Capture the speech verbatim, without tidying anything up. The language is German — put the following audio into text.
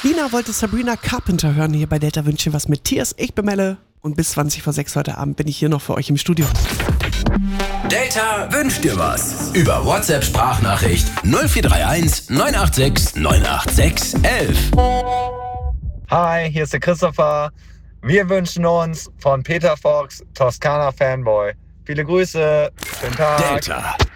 Ina wollte Sabrina Carpenter hören hier bei Delta Wünsche was mit Tiers. Ich bin Melle und bis zwanzig vor sechs heute Abend bin ich hier noch für euch im Studio. Delta wünscht dir was. Über WhatsApp-Sprachnachricht null vier drei eins neun acht sechs neun acht sechs elf. Hi, hier ist der Christopher. Wir wünschen uns von Peter Fox, Toskana Fanboy. Viele Grüße. Schönen Tag. Delta.